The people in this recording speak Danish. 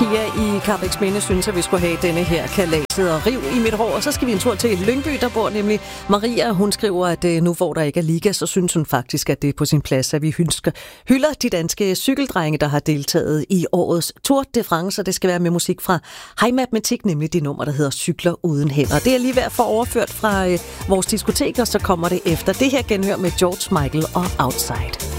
Pia i Karrebæksminde synes, at vi skulle have denne her kalaset og riv i mit hår. Og så skal vi en tur til Lyngby, der bor nemlig Maria. Hun skriver, at nu hvor der ikke er liga, så synes hun faktisk, at det er på sin plads, at vi hylder de danske cykeldrenge, der har deltaget i årets Tour de France. Og det skal være med musik fra High Matematik, nemlig det nummer, der hedder Cykler uden hænder. Det er lige ved at få overført fra vores diskotek, og så kommer det efter det her genhør med George Michael og Outside.